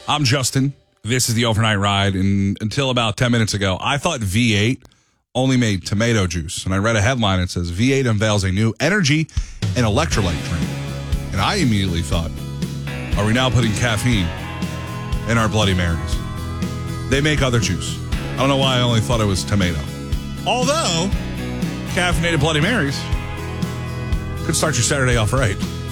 I'm Justin. This is the Overnight Ride. And until about 10 minutes ago, I thought V8 only made tomato juice. And I read a headline that says V8 unveils a new energy and electrolyte drink. And I immediately thought, are we now putting caffeine in our Bloody Marys? They make other juice. I don't know why I only thought it was tomato. Although, caffeinated Bloody Marys could start your Saturday off right.